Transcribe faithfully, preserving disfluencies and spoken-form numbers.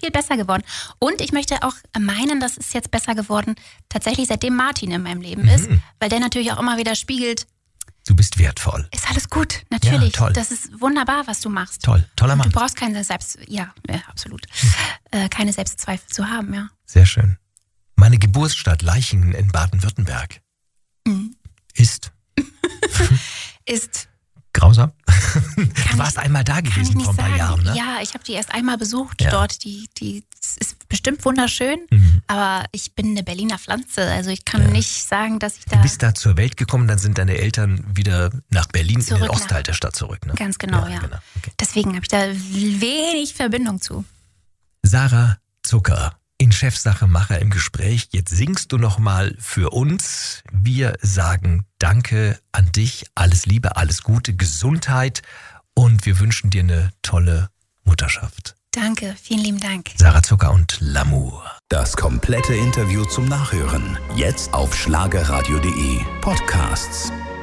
viel besser geworden. Und ich möchte auch meinen, das ist jetzt besser geworden, tatsächlich seitdem Martin in meinem Leben ist, mhm. weil der natürlich auch immer wieder spiegelt, du bist wertvoll. Ist alles gut, natürlich. Ja, toll. Das ist wunderbar, was du machst. Toll, toller Mann. Du brauchst keine Selbst... Ja, ja absolut. Mhm. Äh, keine Selbstzweifel zu haben, ja. Sehr schön. Meine Geburtsstadt Leichingen in Baden-Württemberg mhm. ist... ist... Grausam. Du warst ich, einmal da gewesen vor ein paar sagen. Jahren, ne? Ja, ich habe die erst einmal besucht ja. dort. Die, die ist bestimmt wunderschön, mhm. aber ich bin eine Berliner Pflanze. Also ich kann ja. nicht sagen, dass ich da... Du bist da zur Welt gekommen, dann sind deine Eltern wieder nach Berlin zurück in den Ostteil nach, der Stadt zurück, ne? Ganz genau, ja. ja. Genau. Okay. Deswegen habe ich da wenig Verbindung zu. Sarah Zucker. In Chefsache Macher im Gespräch. Jetzt singst du noch mal für uns. Wir sagen Danke an dich. Alles Liebe, alles Gute, Gesundheit und wir wünschen dir eine tolle Mutterschaft. Danke, vielen lieben Dank. Sarah Zucker und L'Amour. Das komplette Interview zum Nachhören. Jetzt auf schlagerradio punkt de Podcasts.